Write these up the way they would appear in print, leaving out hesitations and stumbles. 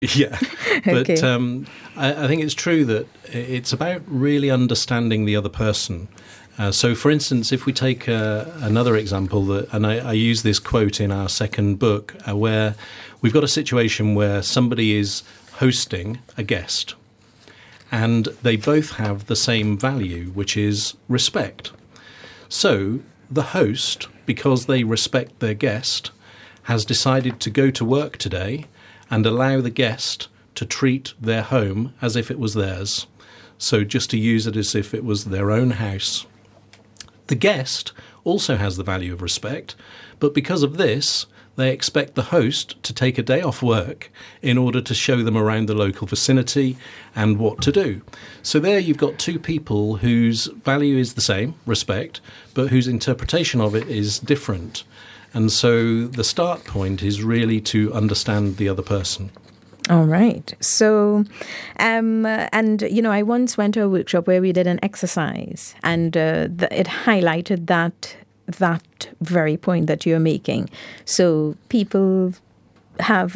Yeah, but Okay. I think it's true that it's about really understanding the other person. So, for instance, if we take another example, and I use this quote in our second book, where we've got a situation where somebody is hosting a guest, and they both have the same value, which is respect. So, the host, because they respect their guest, has decided to go to work today and allow the guest to treat their home as if it was theirs. So just to use it as if it was their own house. The guest also has the value of respect, but because of this, they expect the host to take a day off work in order to show them around the local vicinity and what to do. So there you've got two people whose value is the same, respect, but whose interpretation of it is different. And so the start point is really to understand the other person. All right. So, and, I once went to a workshop where we did an exercise, and it highlighted that very point that you're making. So people have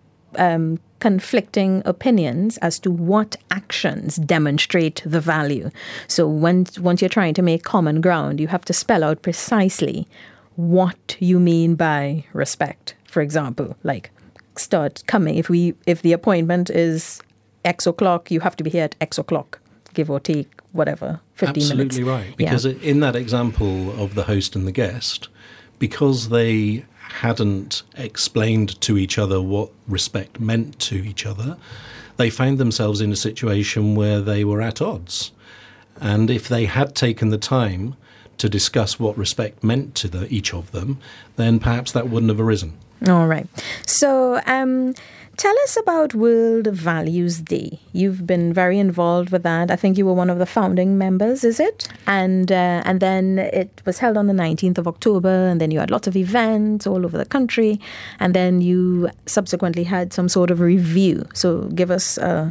conflicting opinions as to what actions demonstrate the value. So once you're trying to make common ground, you have to spell out precisely what you mean by respect. For example, like start coming. If the appointment is X o'clock, you have to be here at X o'clock, give or take whatever, 15 minutes. Absolutely right. Because in that example of the host and the guest, because they hadn't explained to each other what respect meant to each other, they found themselves in a situation where they were at odds. And if they had taken the time to discuss what respect meant to each of them, then perhaps that wouldn't have arisen. All right. So tell us about World Values Day. You've been very involved with that. I think you were one of the founding members, is it? And then it was held on the 19th of October, and then you had lots of events all over the country, and then you subsequently had some sort of review. So give us, a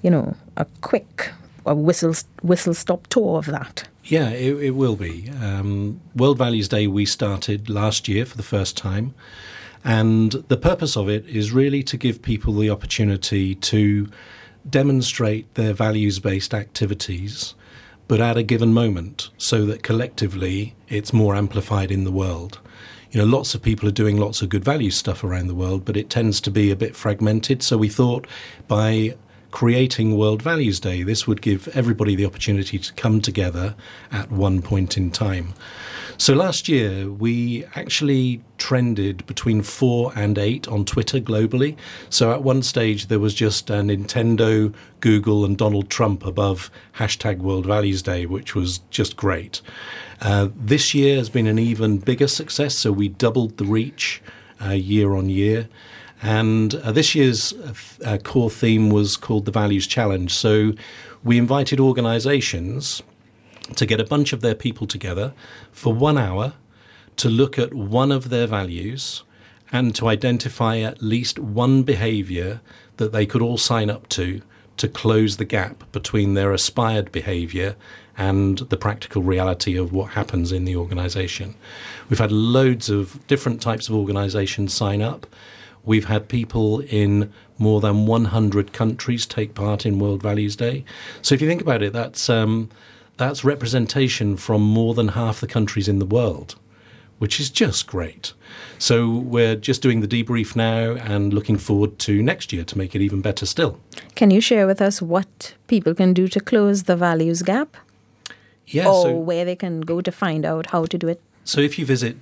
quick whistle-stop tour of that. Yeah, it will be. World Values Day we started last year for the first time. And the purpose of it is really to give people the opportunity to demonstrate their values-based activities, but at a given moment, so that collectively it's more amplified in the world. Lots of people are doing lots of good value stuff around the world, but it tends to be a bit fragmented. So we thought by creating World Values Day, this would give everybody the opportunity to come together at one point in time. So last year, we actually trended between 4 and 8 on Twitter globally. So at one stage, there was just Nintendo, Google, and Donald Trump above #World Values Day, which was just great. This year has been an even bigger success, so we doubled the reach year on year. And this year's core theme was called the Values Challenge. So we invited organizations to get a bunch of their people together for 1 hour to look at one of their values and to identify at least one behavior that they could all sign up to close the gap between their aspired behavior and the practical reality of what happens in the organization. We've had loads of different types of organizations sign up. We've had people in more than 100 countries take part in World Values Day. So if you think about it, that's representation from more than half the countries in the world, which is just great. So we're just doing the debrief now and looking forward to next year to make it even better still. Can you share with us what people can do to close the values gap? Yeah, or where they can go to find out how to do it? So if you visit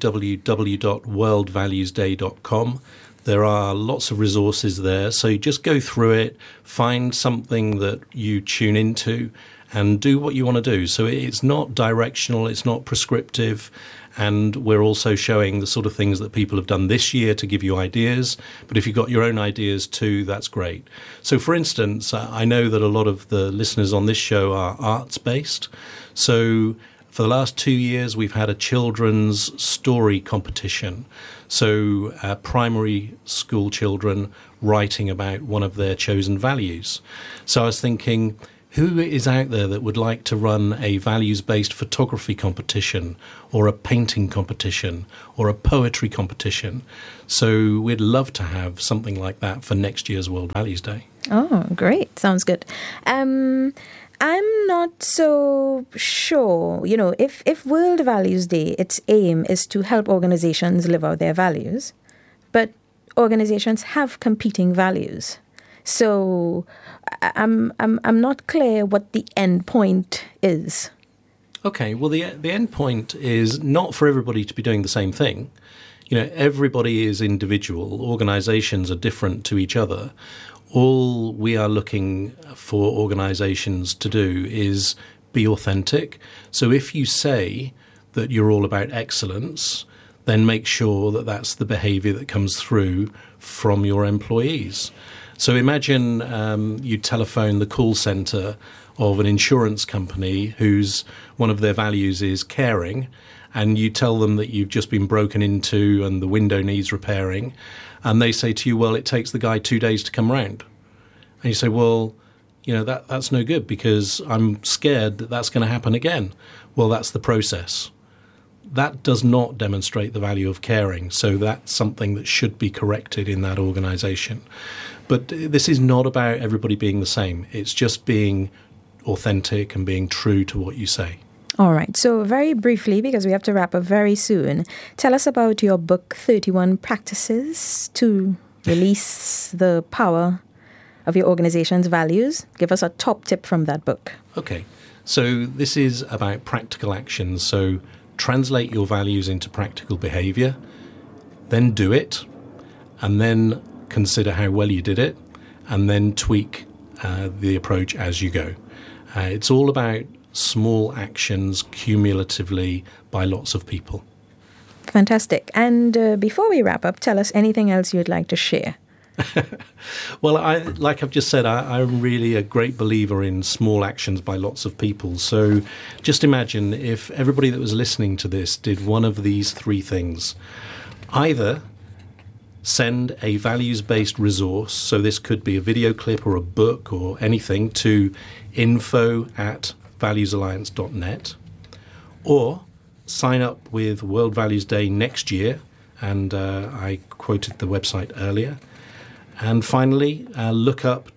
www.worldvaluesday.com, there are lots of resources there. So you just go through it, find something that you tune into, and do what you want to do. So it's not directional, it's not prescriptive, and we're also showing the sort of things that people have done this year to give you ideas. But if you've got your own ideas too, that's great. So for instance, I know that a lot of the listeners on this show are arts-based. So for the last 2 years, we've had a children's story competition. So primary school children writing about one of their chosen values. So I was thinking, who is out there that would like to run a values-based photography competition or a painting competition or a poetry competition? So we'd love to have something like that for next year's World Values Day. Oh, great. Sounds good. I'm not so sure, if World Values Day, its aim is to help organizations live out their values, but organizations have competing values. So I'm not clear what the end point is. Okay, well, the end point is not for everybody to be doing the same thing. Everybody is individual. Organizations are different to each other. All we are looking for organizations to do is be authentic. So if you say that you're all about excellence, then make sure that that's the behavior that comes through from your employees. So imagine you telephone the call center of an insurance company whose one of their values is caring, and you tell them that you've just been broken into and the window needs repairing, and they say to you, well, it takes the guy 2 days to come round. And you say, well, that's no good because I'm scared that that's going to happen again. Well, that's the process. That does not demonstrate the value of caring, so that's something that should be corrected in that organisation. But this is not about everybody being the same. It's just being authentic and being true to what you say. All right. So very briefly, because we have to wrap up very soon, tell us about your book, 31 Practices to Release the Power of Your Organization's Values. Give us a top tip from that book. Okay. So this is about practical actions. So translate your values into practical behavior, then do it, and then consider how well you did it, and then tweak the approach as you go. It's all about small actions cumulatively by lots of people. Fantastic. And before we wrap up, tell us anything else you'd like to share. Well, like I've just said, I'm really a great believer in small actions by lots of people. So just imagine if everybody that was listening to this did one of these three things. Either send a values-based resource, so this could be a video clip or a book or anything, to info@valuesalliance.net, or sign up with World Values Day next year, and I quoted the website earlier. And finally, look up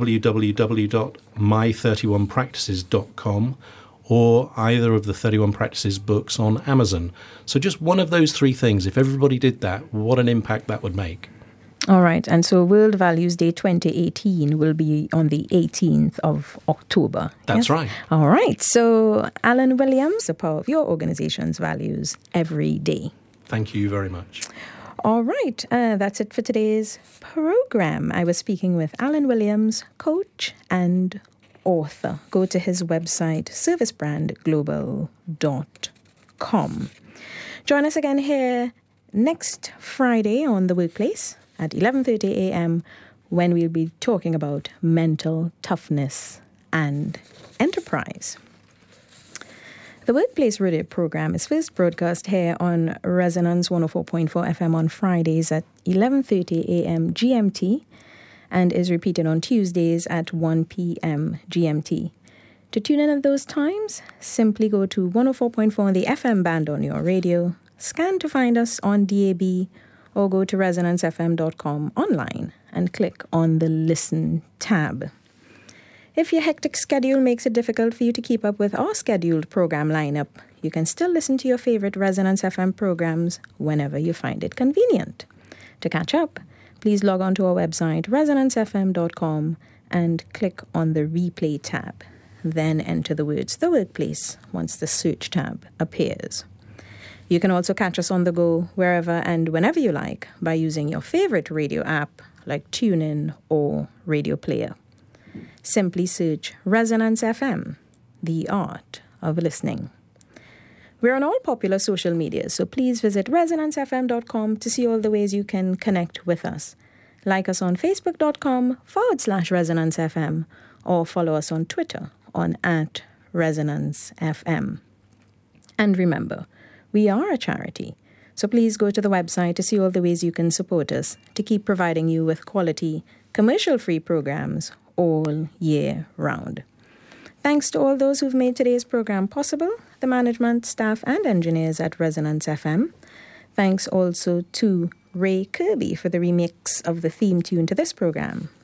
www.my31practices.com or either of the 31 Practices books on Amazon. So just one of those three things, if everybody did that, what an impact that would make. All right. And so World Values Day 2018 will be on the 18th of October. That's right. All right. So Alan Williams, the power of your organization's values every day. Thank you very much. All right. That's it for today's program. I was speaking with Alan Williams, coach and author. Go to his website, servicebrandglobal.com. Join us again here next Friday on The Workplace at 11:30 a.m. when we'll be talking about mental toughness and enterprise. The Workplace Radio program is first broadcast here on Resonance 104.4 FM on Fridays at 11:30 a.m. GMT and is repeated on Tuesdays at 1 p.m. GMT. To tune in at those times, simply go to 104.4 on the FM band on your radio, scan to find us on DAB, or go to resonancefm.com online and click on the Listen tab. If your hectic schedule makes it difficult for you to keep up with our scheduled program lineup, you can still listen to your favorite Resonance FM programs whenever you find it convenient. To catch up, please log on to our website, resonancefm.com, and click on the Replay tab. Then enter the words The Workplace once the search tab appears. You can also catch us on the go wherever and whenever you like by using your favorite radio app like TuneIn or Radio Player. Simply search Resonance FM, the art of listening. We're on all popular social media, so please visit resonancefm.com to see all the ways you can connect with us. Like us on facebook.com/ResonanceFM or follow us on Twitter on @ResonanceFM. And remember, we are a charity, so please go to the website to see all the ways you can support us to keep providing you with quality, commercial-free programs all year round. Thanks to all those who've made today's program possible, the management, staff and engineers at Resonance FM. Thanks also to Ray Kirby for the remix of the theme tune to this program.